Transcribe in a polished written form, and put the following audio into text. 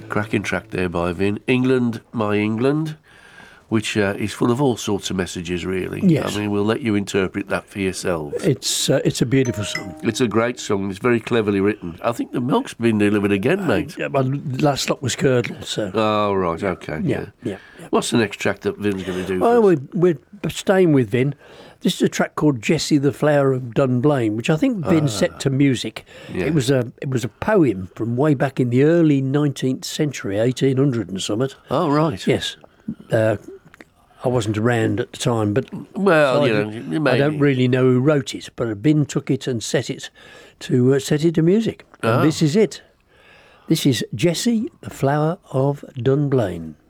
Cracking track there by Vin. England, My England, which is full of all sorts of messages, really. Yes. I mean, we'll let you interpret that for yourselves. It's a beautiful song. It's a great song. It's very cleverly written. I think the milk's been delivered again, mate. Yeah, well, last stop was Curdle, so... Oh, right, okay. Yeah. What's the next track that Vin's going to do? Well, for us? we're staying with Vin. This is a track called Jessie the Flower of Dunblane, which I think Vin set to music. Yeah. It was a poem from way back in the early 19th century, 1800 and something. Oh, right. Yes. I wasn't around at the time, but Well, so you know, maybe. I don't really know who wrote it, but Vin took it and set it to music. And this is it. This is Jessie the Flower of Dunblane.